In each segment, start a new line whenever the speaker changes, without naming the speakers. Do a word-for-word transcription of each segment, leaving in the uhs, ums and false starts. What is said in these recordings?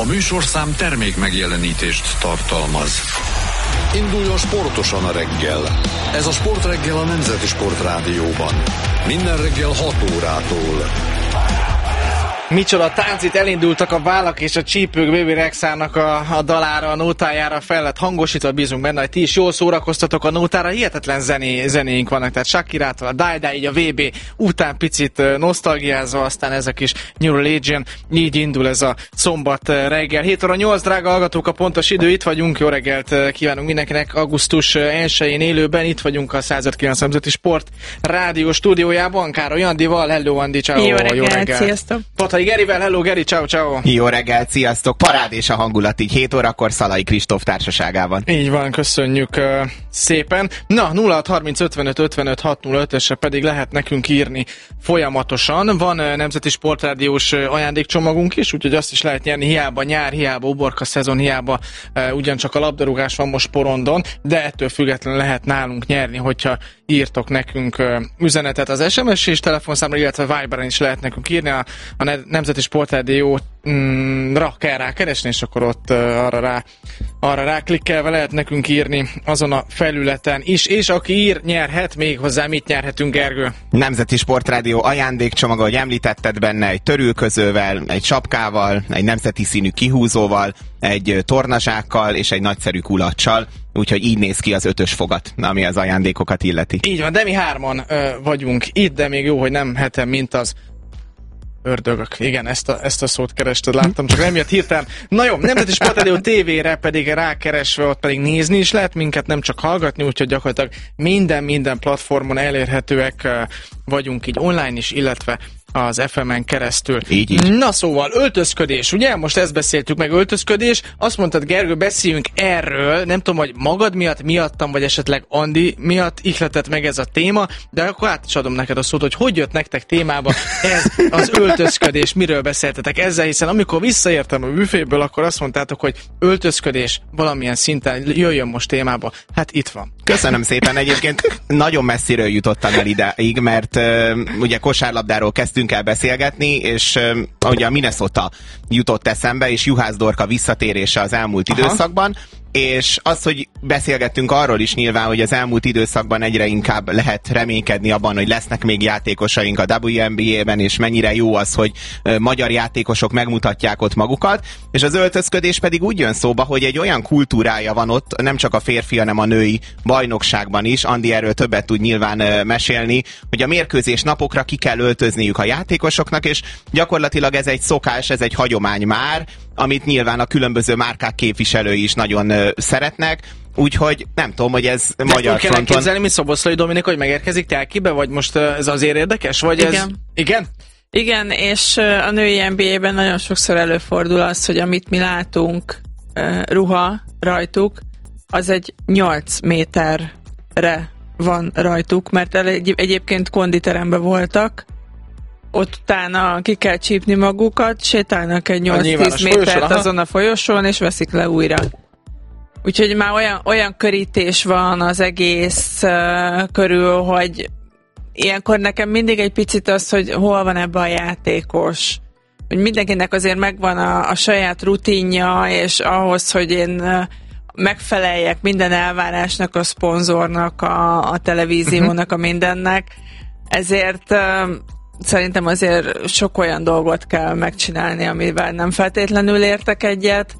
A műsorszám termék megjelenítést tartalmaz. Induljon sportosan a reggel. Ez a Sportreggel a Nemzeti Sportrádióban. Minden reggel hat órától.
Micsoda tánc, itt elindultak a vállak és a csípők Baby Rexának a, a dalára, a nótájára fel lett hangosítva, bízunk benne, hogy ti is jól szórakoztatok a nótára, hihetetlen zené, zenéink vannak, tehát Shakirától a Die Die, így a vé bé után picit nosztalgiázva, aztán ezek is New Religion, így indul ez a szombat reggel. hét óra nyolc, drága hallgatók, a pontos idő, itt vagyunk, jó reggelt kívánunk mindenkinek, augusztus elsején élőben, itt vagyunk a száz öt kilenc Nemzeti Sport Rádió stúdiójában, Károly Andival, hello Andi, ciao,
jó reggelt, jó reggelt. Sziasztok!
Patai Gerivel, hello Geri, ciao, ciao.
Jó reggelt, sziasztok! Parád és a hangulat így hét órakor Szalai Kristóf társaságában.
Így van, köszönjük uh, szépen. Na, nulla hat harminc ötvenöt ötvenöt hat nulla ötösre pedig lehet nekünk írni folyamatosan. Van uh, Nemzeti Sportrádiós uh, ajándékcsomagunk is, úgyhogy azt is lehet nyerni, hiába nyár, hiába uborka szezon, hiába uh, ugyancsak a labdarúgás van most porondon, de ettől függetlenül lehet nálunk nyerni, hogyha írtok nekünk uh, üzenetet az es em es és telefonszámra, illetve Viberen is lehet nekünk írni. A, a Nemzeti Sportrádióra mm, kell rá keresni, és akkor ott uh, arra rá arra ráklikkelve lehet nekünk írni azon a felületen is, és aki ír, nyerhet, még hozzá mit nyerhetünk, Gergő?
Nemzeti Sportrádió ajándékcsomag, ahogy említetted, benne egy törülközővel, egy sapkával, egy nemzeti színű kihúzóval, egy tornazsákkal és egy nagyszerű kulaccsal, úgyhogy így néz ki az ötös fogat, ami az ajándékokat illeti.
Így van, de mi hárman ö, vagyunk itt, de még jó, hogy nem hetem, mint az ördögök. Igen, ezt a, ezt a szót kerested, láttam, csak nem jött hirtelen. Na jó, Nemzeti Sportrádió tévére pedig rákeresve, ott pedig nézni is lehet minket, nem csak hallgatni, úgyhogy gyakorlatilag minden-minden platformon elérhetőek vagyunk így online is, illetve az ef emen keresztül.
Így, így.
Na szóval, öltözködés, ugye? Most ezt beszéltük meg, öltözködés. Azt mondtad, Gergő, beszéljünk erről. Nem tudom, hogy magad miatt, miattam, vagy esetleg Andi miatt ihletett meg ez a téma, de akkor át is adom neked a szót, hogy hogy jött nektek témába ez az öltözködés, miről beszéltetek ezzel, hiszen amikor visszaértem a büféből, akkor azt mondtátok, hogy öltözködés valamilyen szinten jöjjön most témába. Hát itt van.
Köszönöm szépen, egyébként nagyon messziről jutottam el idáig, mert uh, ugye kosárlabdáról kezdtünk el beszélgetni, és uh, ugye a Minnesota jutott eszembe, és Juhász Dorka visszatérése az elmúlt Aha. időszakban, és az, hogy beszélgettünk arról is nyilván, hogy az elmúlt időszakban egyre inkább lehet reménykedni abban, hogy lesznek még játékosaink a dupla vé en bé á-ben, és mennyire jó az, hogy magyar játékosok megmutatják ott magukat, és az öltözködés pedig úgy jön szóba, hogy egy olyan kultúrája van ott, nem csak a férfi, hanem a női bajnokságban is, Andi erről többet tud nyilván mesélni, hogy a mérkőzés napokra ki kell öltözniük a játékosoknak, és gyakorlatilag ez egy szokás, ez egy hagyomány már, amit nyilván a különböző márkák képviselői is nagyon ö, szeretnek, úgyhogy nem tudom, hogy ez de magyar
fronton... kell képzelni, mint Szoboszlai Dominika, hogy megérkezik Telkibe, vagy most ö, ez azért érdekes? Vagy
Igen.
Ez... Igen?
Igen, és ö, a női en bé á-ben nagyon sokszor előfordul az, hogy amit mi látunk ö, ruha rajtuk, az egy nyolc méterre van rajtuk, mert egy, egyébként konditeremben voltak, ott utána ki kell csípni magukat, sétálnak egy nyolc-tíz métert azon a folyosón, és veszik le újra. Úgyhogy már olyan, olyan körítés van az egész uh, körül, hogy ilyenkor nekem mindig egy picit az, hogy hol van ebben a játékos. Hogy mindenkinek azért megvan a, a saját rutinja, és ahhoz, hogy én uh, megfeleljek minden elvárásnak, a szponzornak, a, a televíziónak, a mindennek, ezért... Uh, Szerintem azért sok olyan dolgot kell megcsinálni, amivel nem feltétlenül értek egyet.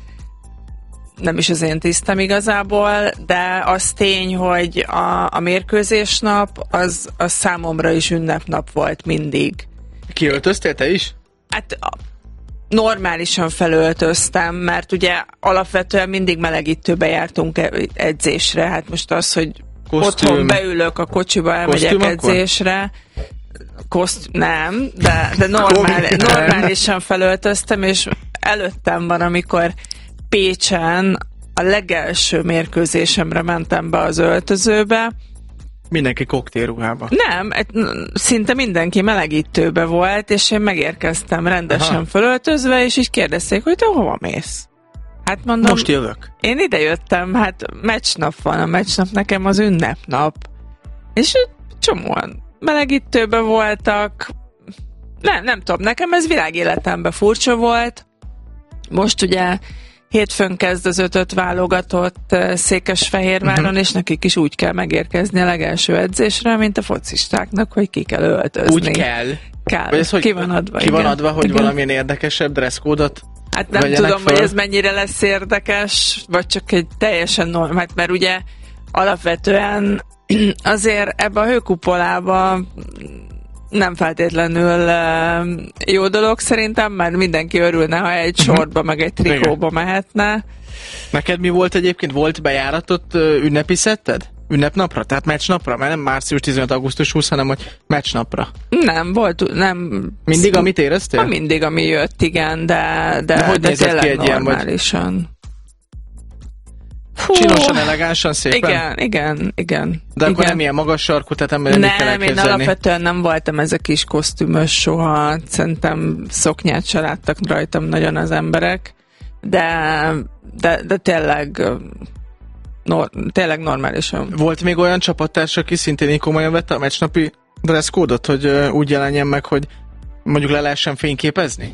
Nem is az én tisztem igazából, de az tény, hogy a, a mérkőzés nap, az, az számomra is ünnepnap volt mindig.
Kiöltöztél te is?
Hát normálisan felöltöztem, mert ugye alapvetően mindig melegítőbe jártunk edzésre. Hát most az, hogy Kosztüm. Otthon beülök a kocsiba, elmegyek Kosztüm edzésre... Akkor? Koszt... Nem, de, de normál, normálisan felöltöztem, és előttem van, amikor Pécsen a legelső mérkőzésemre mentem be az öltözőbe.
Mindenki koktélruhába.
Nem, szinte mindenki melegítőbe volt, és én megérkeztem rendesen Aha. felöltözve, és így kérdezték, hogy te hova mész? Hát mondom,
most jövök.
Én ide jöttem, hát meccsnap van, a meccsnap nekem az ünnepnap. És csomóan melegítőben voltak, nem, nem tudom, nekem ez világéletemben furcsa volt, Most ugye hétfőn kezd az ötöt válogatott Székesfehérváron, uh-huh. és nekik is úgy kell megérkezni a legelső edzésre, mint a focistáknak, hogy ki kell öltözni.
Úgy kell?
Kell.
Ez, hogy
ki van adva.
Ki van
igen.
adva, hogy
igen.
valamilyen érdekesebb dresszkódot?
Hát nem tudom, föl. Hogy ez mennyire lesz érdekes, vagy csak egy teljesen normál, mert ugye alapvetően azért ebbe a hőkupolába nem feltétlenül uh, jó dolog szerintem, mert mindenki örülne, ha egy sorba, meg egy trikóba mehetne.
Neked mi volt egyébként? Volt bejáratott uh, ünnepi szetted? Ünnepnapra? Tehát meccsnapra? Mert nem március tizenöt augusztus husza, hanem hogy meccsnapra.
Nem, volt, nem...
Mindig, amit éreztél?
Ha mindig, ami jött, igen, de, de,
de, hogy
de tényleg
ki egy
normálisan. Ilyen,
Fú, csinosan, elegánsan, szépen?
Igen, igen, igen.
De akkor
igen.
nem ilyen magas sarkú, tehát nem nem kell elképzelni.
Nem, én alapvetően nem voltam ez a kis kosztümös soha. Szerintem szoknyát se láttak rajtam nagyon az emberek. De, de, de tényleg, nor, tényleg normálisan.
Volt még olyan csapattárs, aki szintén komolyan vette a meccsnapi dresszkódot, hogy uh, úgy jelenjen meg, hogy mondjuk le lehessen fényképezni?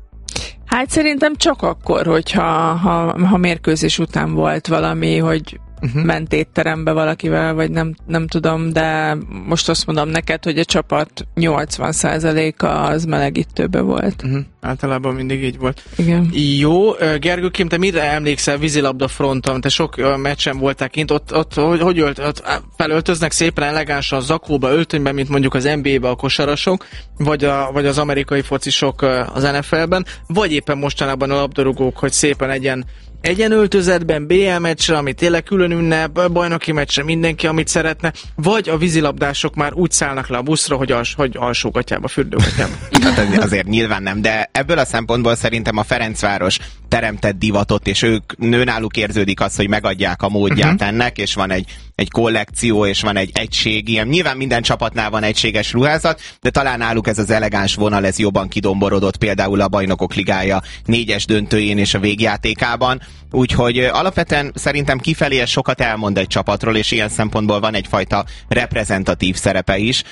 Hát szerintem csak akkor, hogyha ha, ha mérkőzés után volt valami, hogy uh-huh. ment étterembe valakivel, vagy nem, nem tudom, de most azt mondom neked, hogy a csapat nyolcvan százaléka az melegítőbe volt.
Uh-huh. Általában mindig így volt.
Igen.
Jó, Gergőkém, te mire emlékszel vízilabda fronton? Te sok meccsen voltál kint, ott, ott hogy, hogy ölt, ott felöltöznek szépen elegánsan zakóba, öltönyben, mint mondjuk az en bé á-be a kosarasok, vagy, a, vagy az amerikai focisok az en ef el-ben, vagy éppen mostanában a labdarúgók, hogy szépen egyen egyenöltözetben, bé el meccsre, ami tényleg külön ünnep, bajnoki meccsre mindenki, amit szeretne, vagy a vízilabdások már úgy szállnak le a buszra, hogy, als, hogy alsógatyába, fürdőgatyába.
Hát azért nyilván nem, de ebből a szempontból szerintem a Ferencváros teremtett divatot, és ők nőnáluk érződik az, hogy megadják a módját uh-huh. ennek, és van egy, egy kollekció, és van egy egység, ilyen. Nyilván minden csapatnál van egységes ruházat, de talán náluk ez az elegáns vonal, ez jobban kidomborodott például a Bajnokok Ligája négyes döntőjén és a végjátékában. Úgyhogy alapvetően szerintem kifelé ez sokat elmond egy csapatról, és ilyen szempontból van egyfajta reprezentatív szerepe is,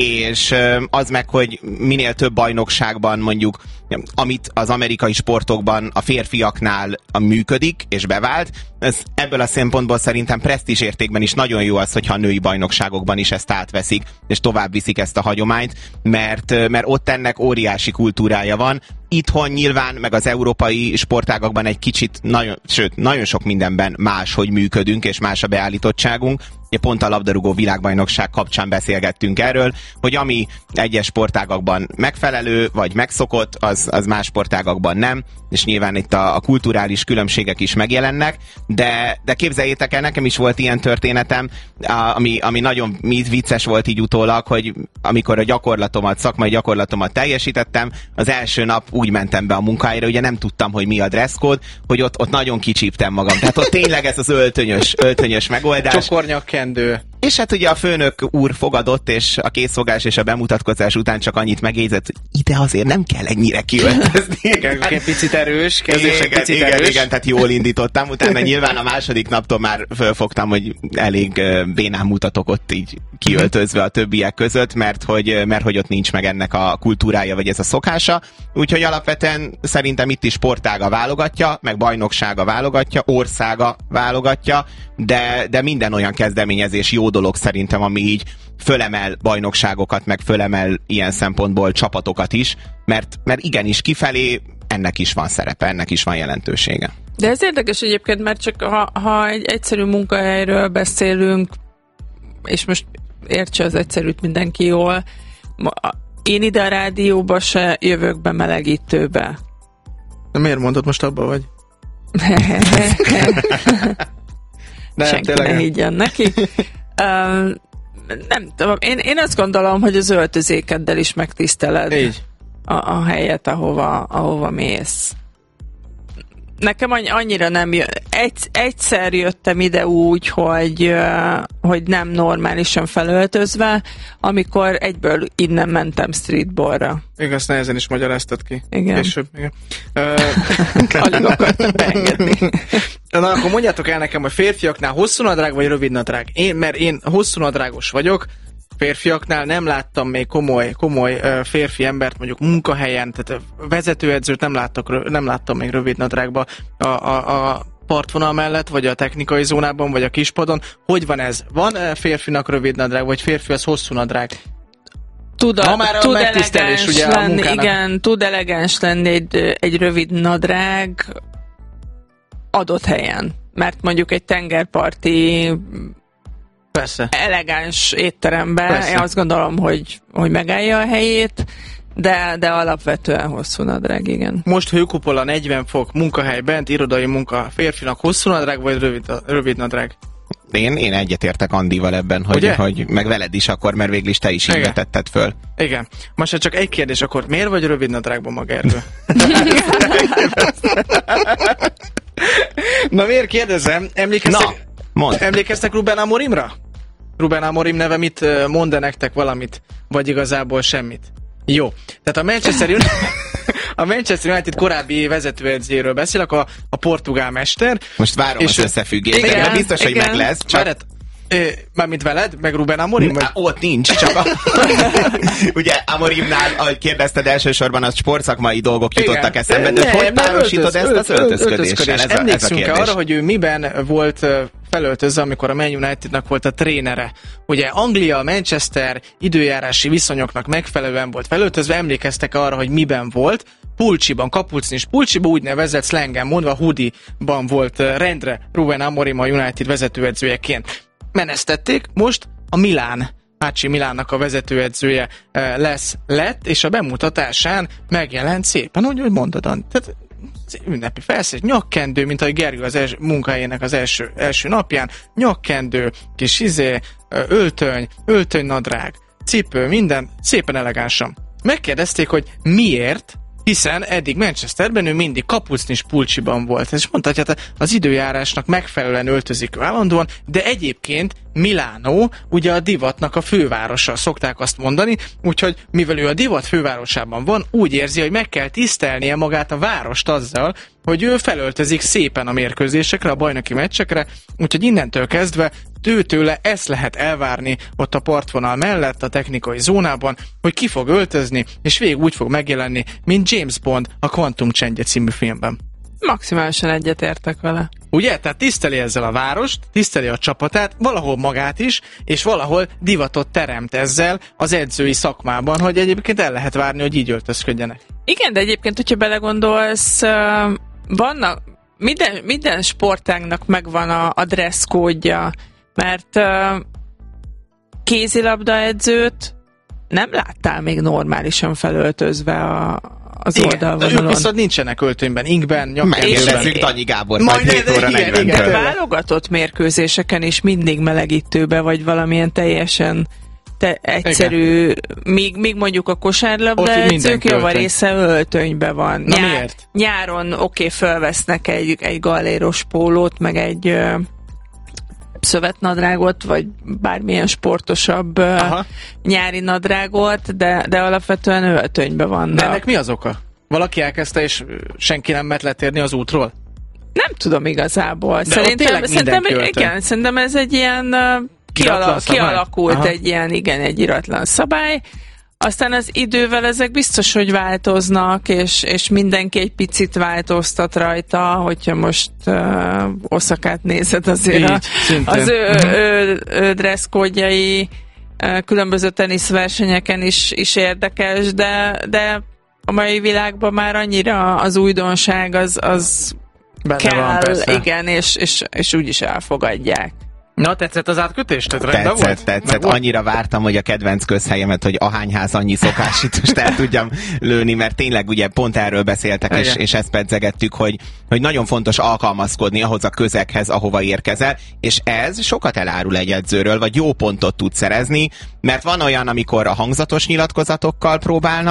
és az meg, hogy minél több bajnokságban mondjuk, amit az amerikai sportokban a férfiaknál működik és bevált, ez ebből a szempontból szerintem presztízs értékben is nagyon jó az, hogyha a női bajnokságokban is ezt átveszik, és tovább viszik ezt a hagyományt, mert, mert ott ennek óriási kultúrája van. Itthon nyilván, meg az európai sportágakban egy kicsit, nagyon, sőt, nagyon sok mindenben más, hogy működünk, és más a beállítottságunk. Pont a labdarúgó világbajnokság kapcsán beszélgettünk erről, hogy ami egyes sportágakban megfelelő, vagy megszokott, az, az más sportágakban nem, és nyilván itt a, a kulturális különbségek is megjelennek, de, de képzeljétek el, nekem is volt ilyen történetem, ami, ami nagyon vicces volt így utólag, hogy amikor a gyakorlatomat, szakmai gyakorlatomat teljesítettem, az első nap úgy mentem be a munkahelyre, ugye nem tudtam, hogy mi a dresszkód, hogy ott, ott nagyon kicsíptem magam. Tehát ott tényleg ez az öltönyös, öltönyös megoldás.
Csokornyakkendő.
És hát ugye a főnök úr fogadott, és a készfogás és a bemutatkozás után csak annyit megjegyzett, hogy ide azért nem kell ennyire kiöltözni.
Igen, egy picit erős, kezdések
igen,
picit
igen,
erős.
Igen, tehát jól indítottam, utána nyilván a második naptól már fölfogtam, hogy elég bénán mutatok ott így kiöltözve a többiek között, mert hogy, mert hogy ott nincs meg ennek a kultúrája, vagy ez a szokása. Úgyhogy alapvetően szerintem itt is sportága válogatja, meg bajnoksága válogatja, országa válogatja, de, de minden olyan kezdeményezés jó dolog szerintem, ami így fölemel bajnokságokat, meg fölemel ilyen szempontból csapatokat is, mert, mert igenis kifelé ennek is van szerepe, ennek is van jelentősége.
De ez érdekes egyébként, mert csak ha, ha egy egyszerű munkahelyről beszélünk, és most értse az egyszerűt mindenki jól, én ide a rádióba se jövök be melegítőbe.
De miért mondod, most abba vagy?
De senki ne higgyen neki. uh, nem tudom, én, én azt gondolom, hogy az öltözékeddel is megtiszteled a, a helyet, ahova, ahova mész. Nekem annyira nem jö. Egy, egyszer jöttem ide úgy, hogy, hogy nem normálisan felöltözve, amikor egyből innen mentem streetballra.
Igaz, nehezen is magyaráztad ki.
Igen.
Később, igen.
Alig akartam beengedni.
Na, akkor mondjátok el nekem, hogy férfiaknál hosszú nadrág vagy rövid nadrág? Én, mert én hosszú nadrágos vagyok, férfiaknál nem láttam még komoly, komoly uh, férfi embert mondjuk munkahelyen, tehát vezetőedzőt nem, láttak, nem láttam még rövidnadrágba a, a, a partvonal mellett, vagy a technikai zónában, vagy a kispadon. Hogy van ez? Van férfinak rövidnadrág, vagy férfi az hosszú nadrág?
Tud, a,
már
tud elegáns
ugye,
lenni, igen, tud elegáns lenni egy, egy rövid nadrág adott helyen. Mert mondjuk egy tengerparti
Persze.
elegáns étteremben
Persze.
én azt gondolom, hogy, hogy megállja a helyét, de, de alapvetően hosszú nadrág, igen.
Most hőkupola negyven fok, munkahely bent, irodai munka, férfinak hosszú nadrág, vagy rövid, rövid nadrág?
Én, én egyetértek Andival ebben, hogy, hogy meg veled is akkor, mert végül is te is így vetetted föl.
Igen. Most csak egy kérdés, akkor miért vagy rövid nadrágban maga Erdő? Na miért kérdezem? Emlékeztek,
Na, mondd.
emlékeztek Ruben Amorimra? Ruben Amorim neve mit mond-e nektek valamit? Vagy igazából semmit? Jó. Tehát a Manchester United, a Manchester United korábbi vezetőedzőjéről beszélek, a, a portugál mester.
Most várom az összefüggést, de biztos, igen, hogy meg lesz. Csak...
Várját, mármint veled, meg Ruben Amorim? Vagy?
Ott nincs, csak a... Ugye Amorimnál, ahogy kérdezted, elsősorban az sportszakmai dolgok jutottak igen. eszembe, de nem, hogy párosítod ezt az öltözködéssel? Ez,
emlékszünk -e arra, hogy ő miben volt felöltözve, amikor a Man Unitednak volt a trénere? Ugye Anglia, Manchester időjárási viszonyoknak megfelelően volt felöltözve, emlékeztek arra, hogy miben volt? Pulcsiban, kapucnis pulcsiban, úgynevezett slangen mondva hoodie-ban volt rendre Ruben Amorim a United vezetőedzőjeként. Menesztették, most a Milán, Ácsi Milánnak a vezetőedzője lesz, lett, és a bemutatásán megjelent szépen, úgy, hogy mondod, tehát ünnepi felszét, nyakkendő, mint ahogy Gergő az els, munkahelyének az első, első napján, nyakkendő, kis izé, öltöny, öltönynadrág, cipő, minden, szépen elegánsan. Megkérdezték, hogy miért, hiszen eddig Manchesterben ő mindig kapucnis pulcsiban volt. És mondta, hogy hát az időjárásnak megfelelően öltözik állandóan, de egyébként Milánó ugye a divatnak a fővárosa, szokták azt mondani, úgyhogy mivel ő a divat fővárosában van, úgy érzi, hogy meg kell tisztelnie magát a várost azzal, hogy ő felöltözik szépen a mérkőzésekre, a bajnoki meccsekre, úgyhogy innentől kezdve tőle ezt lehet elvárni ott a partvonal mellett, a technikai zónában, hogy ki fog öltözni, és végig úgy fog megjelenni, mint James Bond a Quantum Csendje című filmben.
Maximálisan egyetértek vele.
Ugye? Tehát tiszteli ezzel a várost, tiszteli a csapatát, valahol magát is, és valahol divatot teremt ezzel az edzői szakmában, hogy egyébként el lehet várni, hogy így öltözködjenek.
Igen, de egyébként, hogyha belegondolsz, vannak, minden, minden sportágnak megvan a, a dresszkódja, mert kézilabdaedzőt nem láttál még normálisan felöltözve a az oldalvonalon.
Ők viszont nincsenek öltönyben, inkben, nyakkendőben.
Megkérdezünk Danyi Gábor, majd hét óra negyvenkor.
De válogatott mérkőzéseken is mindig melegítőbe, vagy valamilyen teljesen te egyszerű, míg, míg mondjuk a kosárlabda edzők java része öltönybe van.
Na Nyár, miért?
Nyáron oké, okay, fölvesznek egy, egy galléros pólót, meg egy ö, szövetnadrágot, vagy bármilyen sportosabb Aha. nyári nadrágot, de, de alapvetően öltönybe vannak.
De ennek mi az oka? Valaki elkezdte, és senki nem mert letérni az útról?
Nem tudom igazából.
De
szerintem, szerintem, igen, szerintem ez egy ilyen kiala, kialakult Aha. egy ilyen, igen, egy iratlan szabály. Aztán az idővel ezek biztos, hogy változnak, és, és mindenki egy picit változtat rajta, hogyha most uh, Oszakát nézed, azért Így, a, az ő, uh-huh. ő, ő dresszkódjai uh, különböző teniszversenyeken is, is érdekes, de, de a mai világban már annyira az újdonság az, az kell, van, igen, és, és, és úgyis elfogadják.
Na, tetszett az átkötés?
Tetszett, volt? tetszett. Annyira vártam, hogy a kedvenc közhelyemet, hogy ahányház annyi szokás, itt most el tudjam lőni, mert tényleg ugye pont erről beszéltek, és, és ezt pedzegettük, hogy, hogy nagyon fontos alkalmazkodni ahhoz a közeghez, ahova érkezel, és ez sokat elárul egy edzőről, vagy jó pontot tud szerezni, mert van olyan, amikor a hangzatos nyilatkozatokkal próbálnak,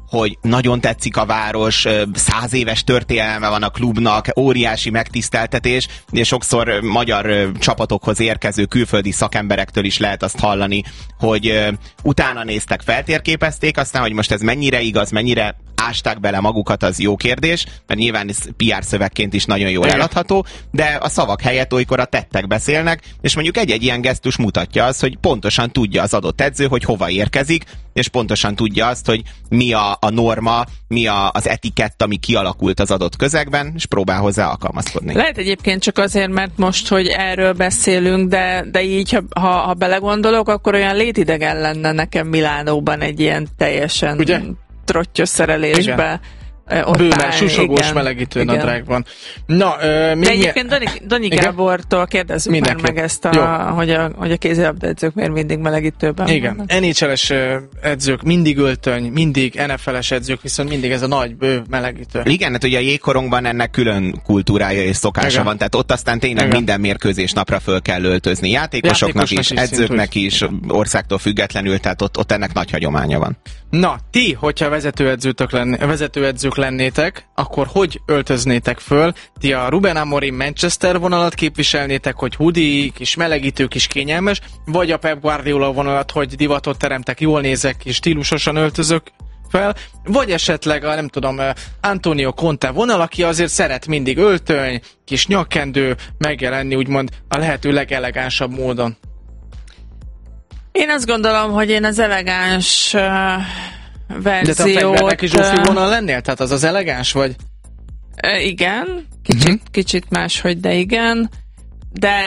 hogy nagyon tetszik a város, száz éves történelme van a klubnak, óriási megtiszteltetés, és sokszor magyar csapatokhoz érkező külföldi szakemberektől is lehet azt hallani, hogy utána néztek, feltérképezték, aztán, hogy most ez mennyire igaz, mennyire ásták bele magukat, az jó kérdés, mert nyilván ez pé er szövegként is nagyon jól eladható, de a szavak helyett olykor a tettek beszélnek, és mondjuk egy-egy ilyen gesztus mutatja azt, hogy pontosan tudja az adott edző, hogy hova érkezik, és pontosan tudja azt, hogy mi a, a norma, mi a, az etikett, ami kialakult az adott közegben, és próbál hozzá alkalmazkodni.
Lehet egyébként csak azért, mert most, hogy erről beszélünk, de, de így, ha, ha, ha belegondolok, akkor olyan létidegen lenne nekem Milánóban egy ilyen teljesen
ugye?
trottyos szerelésbe.
Bőven, susogós melegítő nadrágban. Na, ö,
de egyébként Dani, Dani Gábortól kérdezzük Mindenki. már meg ezt, a, hogy a, hogy a kézilabda edzők miért mindig melegítőben
Igen, en há el-es edzők mindig öltöny, mindig en ef el-es edzők, viszont mindig ez a nagy, bő melegítő.
Igen, hát ugye a jégkorongban ennek külön kultúrája és szokása Igen. van, tehát ott aztán tényleg Igen. minden mérkőzés napra föl kell öltözni. Játékosoknak Játékosnak is, is, edzőknek is, országtól függetlenül, tehát ott, ott ennek nagy hagyománya van.
Na, ti, hogyha vezetőedzőtök lenni, vezetőedzők lennétek, akkor hogy öltöznétek föl? Ti a Ruben Amorim Manchester vonalat képviselnétek, hogy hoodie, kis melegítő, kis kényelmes, vagy a Pep Guardiola vonalat, hogy divatot teremtek, jól nézek és stílusosan öltözök fel, vagy esetleg a, nem tudom, Antonio Conte vonal, aki azért szeret mindig öltöny, kis nyakkendő, megjelenni úgymond a lehető legelegánsabb módon.
Én azt gondolom, hogy én az elegáns uh, verziót...
De te a fegyvernek is Zsófi vonal lennél? Tehát az az elegáns, vagy?
Uh, igen, kicsit, uh-huh. kicsit máshogy, de igen. De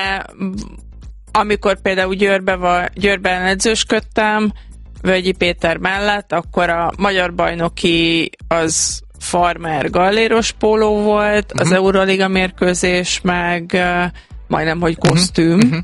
amikor például Győrbe va, Győrben edzősködtem, Völgyi Péter mellett, akkor a magyar bajnoki az farmer galléros póló volt, uh-huh. az Euroliga mérkőzés meg uh, majdnem, hogy kosztüm, uh-huh.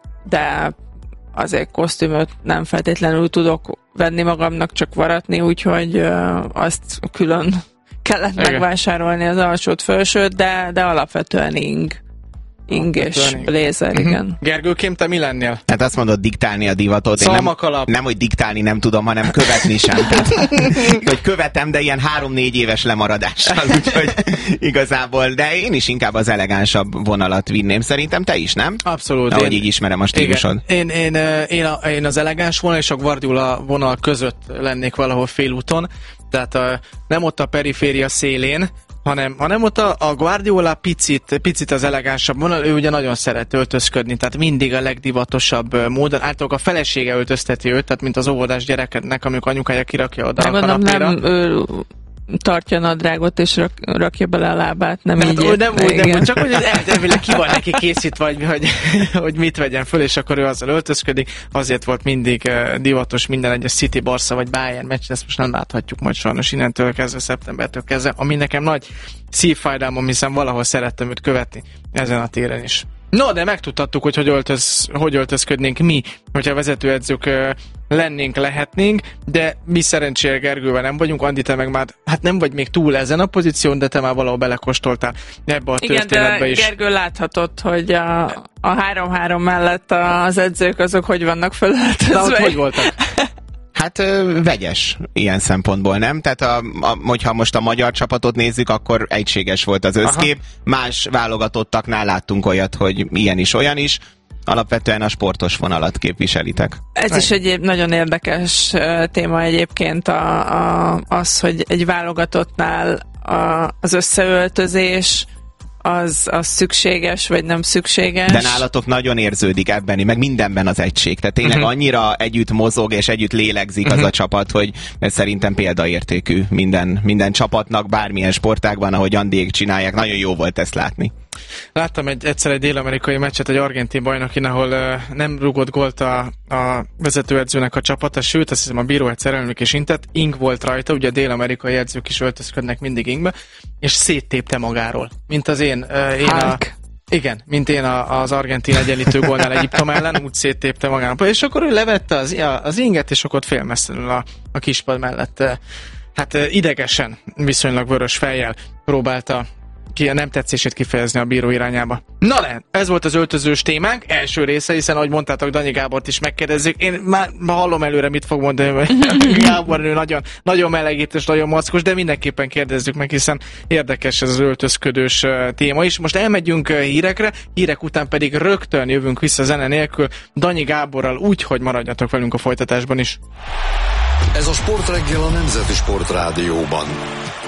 de azért kosztümöt nem feltétlenül tudok venni magamnak, csak varatni, úgyhogy uh, azt külön kellett Igen. megvásárolni az alsót, felsőt, de, de alapvetően ing. Ing és blézer, uh-huh. igen.
Gergőkém, te mi lennél?
Hát azt mondod, diktálni a divatot.
Szalmakalap.
Nem, nem, hogy diktálni nem tudom, hanem követni sem. Tehát, hogy követem, de ilyen három-négy éves lemaradással, úgyhogy igazából, de én is inkább az elegánsabb vonalat vinném. Szerintem te is, nem?
Abszolút.
Ahogy így ismerem a stílusod.
Én, én, én, a, én az elegáns vonal és a Guardiola vonal között lennék valahol félúton, tehát a, nem ott a periféria szélén, hanem, hanem ott a, a Guardiola picit, picit az elegánsabb vonal, ő ugye nagyon szeret öltözködni, tehát mindig a legdivatosabb módon. Általában a felesége öltözteti őt, tehát mint az óvodás gyerekednek, amikor anyukája kirakja oda
nem,
a kanapéra.
Nem, ő tartja a nadrágot és rak, rakja bele a lábát, nem hát, így.
Ó, nem úgy, nem úgy, csak hogy elvileg ki van neki készítve, hogy, hogy, hogy mit vegyen föl, és akkor ő azzal öltözködik. Azért volt mindig uh, divatos minden egyes City, Barca vagy Bayern meccs, ezt most nem láthatjuk majd sajnos innentől kezdve, szeptembertől kezdve, ami nekem nagy szívfájdalmam, hiszen valahol szerettem őt követni ezen a téren is. No, de megtudhattuk, hogy hogy, öltöz, hogy öltözködnénk mi, hogyha vezetőedzők uh, lennénk, lehetnénk, de mi szerencsére Gergővel nem vagyunk, Andi, te meg már, hát nem vagy még túl ezen a pozíción, de te már valahol belekóstoltál ebbe a
Igen,
történetbe is.
Igen, de Gergő láthatott, hogy a, a három-három mellett az edzők azok hogy vannak fölöltözve.
Na, ott hogy voltak?
Hát ö, vegyes ilyen szempontból, nem? Tehát a, a, hogyha most a magyar csapatot nézzük, akkor egységes volt az összkép. Aha. Más válogatottaknál láttunk olyat, hogy ilyen is, olyan is. Alapvetően a sportos vonalat képviselitek.
Ez Aj. is egy nagyon érdekes téma egyébként a, a, az, hogy egy válogatottnál a, az összeöltözés Az, az szükséges, vagy nem szükséges.
De nálatok nagyon érződik ebben, meg mindenben az egység. Tehát tényleg uh-huh. annyira együtt mozog, és együtt lélegzik uh-huh. az a csapat, hogy ez szerintem példaértékű minden, minden csapatnak, bármilyen sportágban, ahogy Andiék csinálják. Nagyon jó volt ezt látni.
Láttam egy, egyszer egy dél-amerikai meccset, egy argentin bajnokin, ahol uh, nem rúgott gólt a, a vezetőedzőnek a csapata, sőt, azt hiszem a bíró egyszer elmük és intett, ing volt rajta, ugye a dél-amerikai edzők is öltözködnek mindig ingbe, és széttépte magáról, mint az én, uh, én a, igen, mint én a, az argentin egyenlítő gólnál Egyiptom ellen, úgy széttépte magáról, és akkor ő levette az, az inget, és akkor ott félmesszenül a, a kispad mellett, uh, hát uh, idegesen, viszonylag vörös fejjel próbálta ki a nem tetszését kifejezni a bíró irányába. Na le, ez volt az öltözős témánk, első része, hiszen ahogy mondtátok, Danyi Gábort is megkérdezzük. Én már hallom előre, mit fog mondani, Gábor nő nagyon, nagyon melegít és nagyon mackos, de mindenképpen kérdezzük meg, hiszen érdekes ez az öltözködős téma is. Most elmegyünk hírekre, hírek után pedig rögtön jövünk vissza zene nélkül Danyi Gáborral, úgy, hogy maradjatok velünk a folytatásban is.
Ez a Sportreggel a Nemzeti Sportrádióban.